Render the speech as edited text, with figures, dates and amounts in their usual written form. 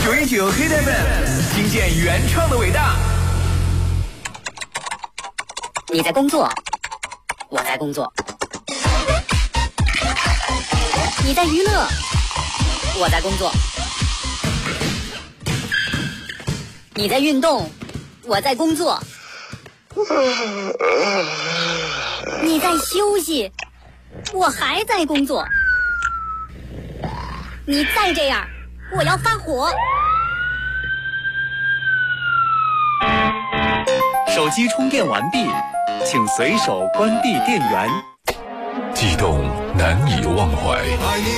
919 Hit FM， 听见原创的伟大。 你在工作，我在工作；你在娱乐，我在工作；你在运动，我在工作；你在休息，我还在工作。你再这样，我要发火。 手机充电完毕，请随手关闭电源。 悸动难以忘怀，